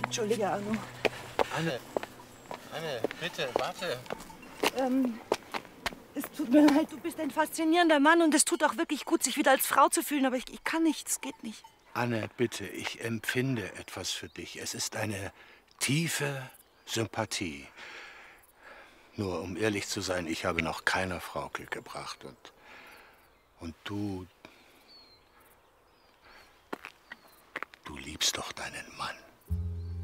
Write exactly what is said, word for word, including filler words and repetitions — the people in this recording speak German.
Entschuldige, Arno. Anne, Anne, bitte, warte. Ähm, es tut mir leid, du bist ein faszinierender Mann und es tut auch wirklich gut, sich wieder als Frau zu fühlen, aber ich, ich kann nicht, es geht nicht. Anne, bitte, ich empfinde etwas für dich. Es ist eine tiefe Sympathie. Nur um ehrlich zu sein, ich habe noch keiner Frau Glück gebracht. Und, und du, du liebst doch deinen Mann.